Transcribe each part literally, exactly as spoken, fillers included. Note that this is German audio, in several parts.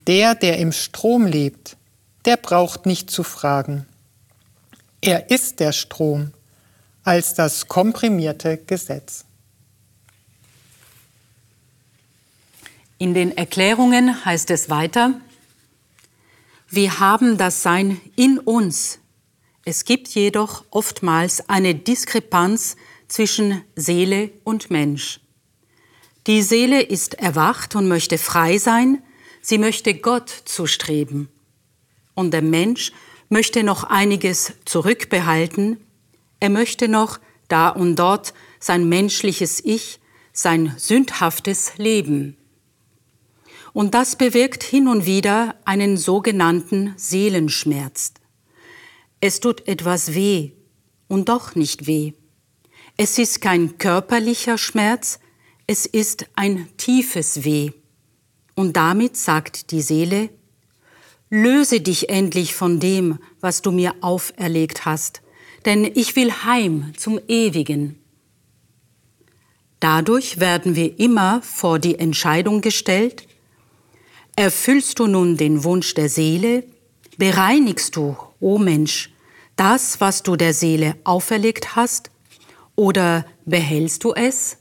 Der, der im Strom lebt, der braucht nicht zu fragen. Er ist der Strom als das komprimierte Gesetz. In den Erklärungen heißt es weiter: Wir haben das Sein in uns. Es gibt jedoch oftmals eine Diskrepanz zwischen Seele und Mensch. Die Seele ist erwacht und möchte frei sein, sie möchte Gott zustreben. Und der Mensch möchte noch einiges zurückbehalten, er möchte noch da und dort sein menschliches Ich, sein sündhaftes Leben. Und das bewirkt hin und wieder einen sogenannten Seelenschmerz. Es tut etwas weh und doch nicht weh. Es ist kein körperlicher Schmerz, es ist ein tiefes Weh. Und damit sagt die Seele: Löse dich endlich von dem, was du mir auferlegt hast, denn ich will heim zum Ewigen. Dadurch werden wir immer vor die Entscheidung gestellt: Erfüllst du nun den Wunsch der Seele? Bereinigst du, o Mensch, das, was du der Seele auferlegt hast? Oder behältst du es?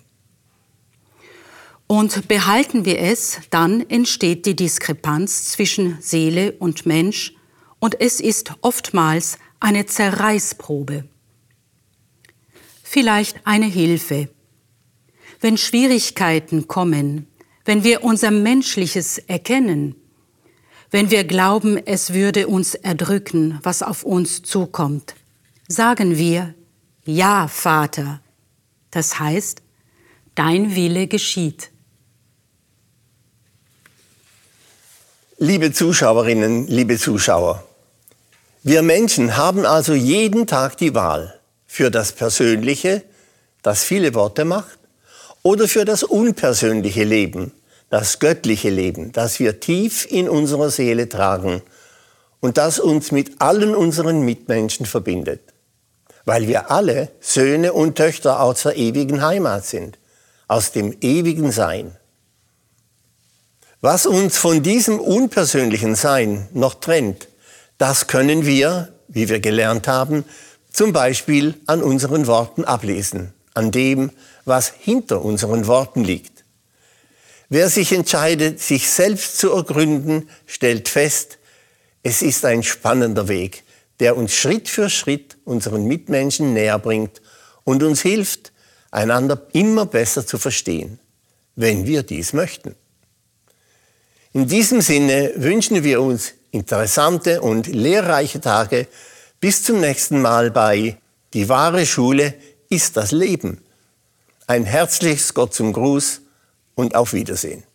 Und behalten wir es, dann entsteht die Diskrepanz zwischen Seele und Mensch und es ist oftmals eine Zerreißprobe. Vielleicht eine Hilfe. Wenn Schwierigkeiten kommen, wenn wir unser Menschliches erkennen, wenn wir glauben, es würde uns erdrücken, was auf uns zukommt, sagen wir: Ja, Vater. Das heißt, dein Wille geschieht. Liebe Zuschauerinnen, liebe Zuschauer, wir Menschen haben also jeden Tag die Wahl für das Persönliche, das viele Worte macht, oder für das unpersönliche Leben, das göttliche Leben, das wir tief in unserer Seele tragen und das uns mit allen unseren Mitmenschen verbindet, weil wir alle Söhne und Töchter aus der ewigen Heimat sind, aus dem ewigen Sein. Was uns von diesem unpersönlichen Sein noch trennt, das können wir, wie wir gelernt haben, zum Beispiel an unseren Worten ablesen, an dem, was hinter unseren Worten liegt. Wer sich entscheidet, sich selbst zu ergründen, stellt fest, es ist ein spannender Weg, der uns Schritt für Schritt unseren Mitmenschen näher bringt und uns hilft, einander immer besser zu verstehen, wenn wir dies möchten. In diesem Sinne wünschen wir uns interessante und lehrreiche Tage. Bis zum nächsten Mal bei Die wahre Schule ist das Leben. Ein herzliches Gott zum Gruß und auf Wiedersehen.